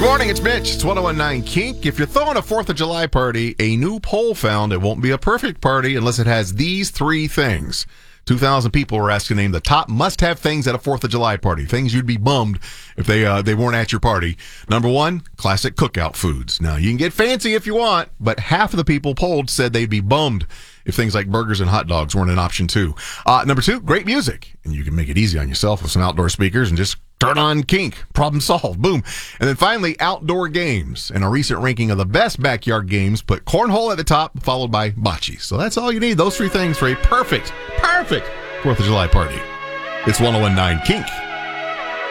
Morning, it's Mitch. It's 1019 Kink. If you're throwing a 4th of July party, a new poll found it won't be a perfect party unless it has these three things. 2,000 people were asked to name the top must-have things at a 4th of July party. Things you'd be bummed if they weren't at your party. Number one, classic cookout foods. Now, you can get fancy if you want, but half of the people polled said they'd be bummed if things like burgers and hot dogs weren't an option too. Number two, great music. And you can make it easy on yourself with some outdoor speakers and just turn on Kink. Problem solved. Boom. And then finally, outdoor games. And a recent ranking of the best backyard games put cornhole at the top, followed by bocce. So that's all you need. Those three things for a perfect 4th of July party. It's 1019 Kink.